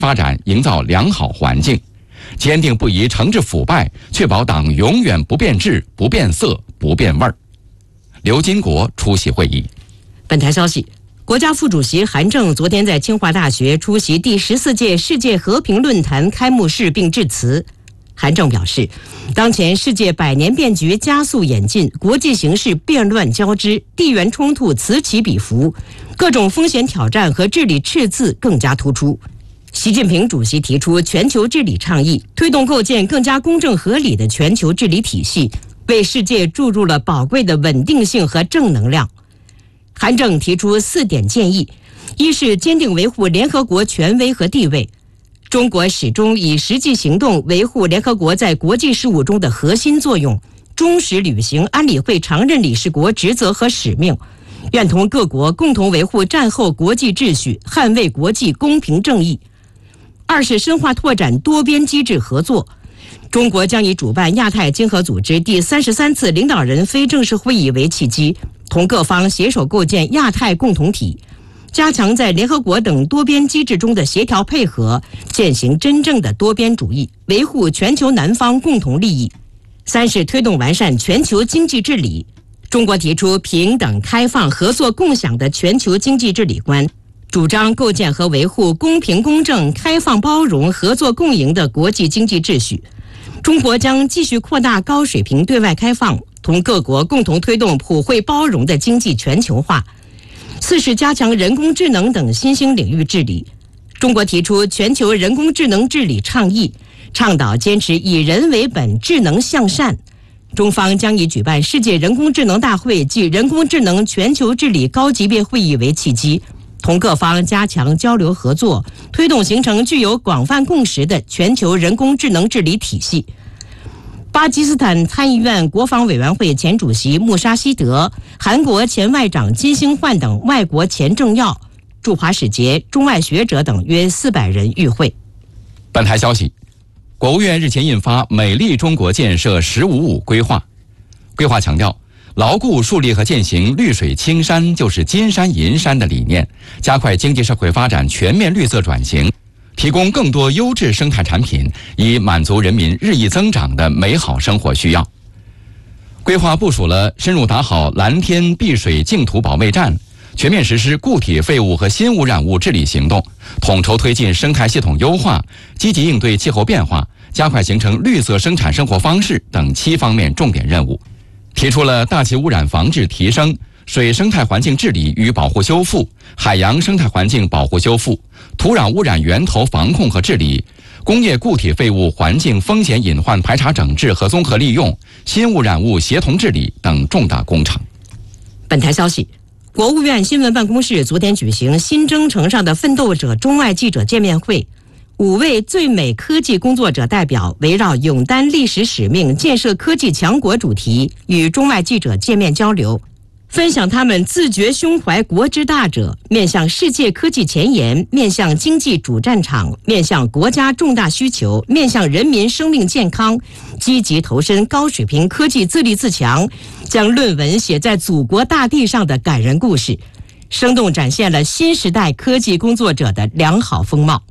发展营造良好环境，坚定不移惩治腐败，确保党永远不变质、不变色、不变味儿。刘金国出席会议。 本台消息，国家副主席韩正昨天在清华大学出席第14届世界和平论坛开幕式并致辞。韩正表示，当前世界百年变局加速演进，国际形势变乱交织，地缘冲突此起彼伏，各种风险挑战和治理赤字更加突出。习近平主席提出全球治理倡议，推动构建更加公正合理的全球治理体系，为世界注入了宝贵的稳定性和正能量。韩正提出4点建议：一是坚定维护联合国权威和地位，中国始终以实际行动维护联合国在国际事务中的核心作用，忠实履行安理会常任理事国职责和使命，愿同各国共同维护战后国际秩序，捍卫国际公平正义。二是深化拓展多边机制合作，中国将以主办亚太经合组织第33次领导人非正式会议为契机，同各方携手构建亚太共同体，加强在联合国等多边机制中的协调配合，践行真正的多边主义，维护全球南方共同利益。三是推动完善全球经济治理，中国提出平等、开放、合作、共享的全球经济治理观，主张构建和维护公平、公正、开放、包容、合作共赢的国际经济秩序。中国将继续扩大高水平对外开放，同各国共同推动普惠包容的经济全球化。四是加强人工智能等新兴领域治理，中国提出全球人工智能治理倡议，倡导坚持以人为本、智能向善。中方将以举办世界人工智能大会暨人工智能全球治理高级别会议为契机，同各方加强交流合作，推动形成具有广泛共识的全球人工智能治理体系。巴基斯坦参议院国防委员会前主席穆沙希德、韩国前外长金星焕等外国前政要、驻华使节、中外学者等约400人与会。 本台消息，国务院日前印发《美丽中国建设“15+5”规划》，规划强调牢固树立和践行绿水青山就是金山银山的理念，加快经济社会发展全面绿色转型，提供更多优质生态产品，以满足人民日益增长的美好生活需要。规划部署了深入打好蓝天碧水净土保卫战，全面实施固体废物和新污染物治理行动，统筹推进生态系统优化，积极应对气候变化，加快形成绿色生产生活方式等7方面重点任务。提出了大气污染防治提升、水生态环境治理与保护修复、海洋生态环境保护修复、土壤污染源头防控和治理、工业固体废物环境风险隐患排查整治和综合利用、新污染物协同治理等重大工程。 本台消息，国务院新闻办公室昨天举行新征程上的奋斗者中外记者见面会，5位最美科技工作者代表围绕勇担历史使命、建设科技强国主题，与中外记者见面交流，分享他们自觉胸怀国之大者，面向世界科技前沿，面向经济主战场，面向国家重大需求，面向人民生命健康，积极投身高水平科技自立自强，将论文写在祖国大地上的感人故事，生动展现了新时代科技工作者的良好风貌。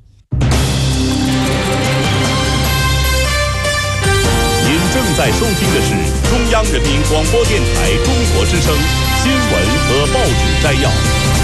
您正在收听的是中央人民广播电台中国之声新闻和报纸摘要。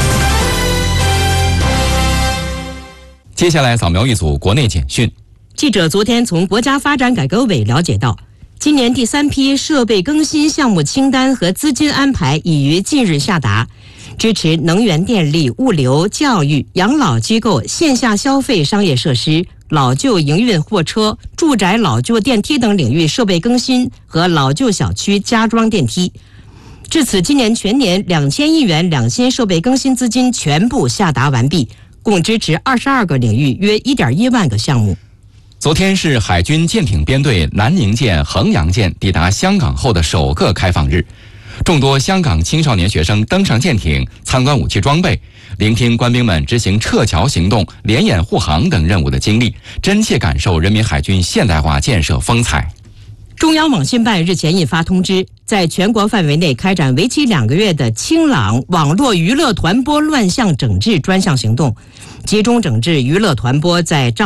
接下来扫描一组国内简讯。 记者昨天从国家发展改革委了解到，今年第3批设备更新项目清单和资金安排已于近日下达，支持能源电力、物流、教育、养老机构、线下消费商业设施、老旧营运货车、住宅老旧电梯等领域设备更新和老旧小区加装电梯。至此，今年全年2000亿元两新设备更新资金全部下达完毕，共支持22个领域约1.1万个项目。 昨天是海军舰艇编队南宁舰、衡阳舰抵达香港后的首个开放日，众多香港青少年学生登上舰艇，参观武器装备，聆听官兵们执行撤侨行动、联演护航等任务的经历，真切感受人民海军现代化建设风采。 中央网信办日前印发通知，在全国范围内开展为期2个月的清朗网络娱乐团播乱象整治专项行动，集中整治娱乐团播在